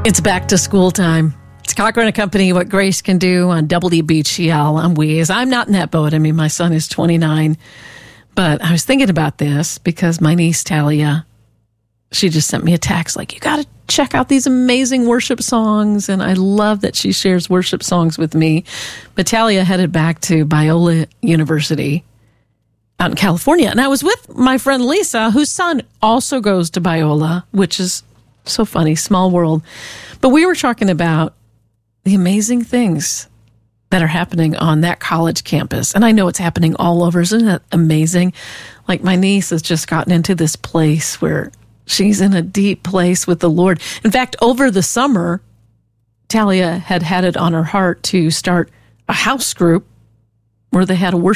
It's back to school time. It's Cochran and Company, What Grace Can Do on WBGL. I'm Weez. I'm not in that boat. I mean, my son is 29. But I was thinking about this because my niece, Talia, she just sent me a text like, you got to check out these amazing worship songs. And I love that she shares worship songs with me. But Talia headed back to Biola University out in California. And I was with my friend Lisa, whose son also goes to Biola, which is so funny, small world. But we were talking about the amazing things that are happening on that college campus. And I know it's happening all over. Isn't that amazing? Like my niece has just gotten into this place where she's in a deep place with the Lord. In fact, over the summer, Talia had it on her heart to start a house group where they had a worship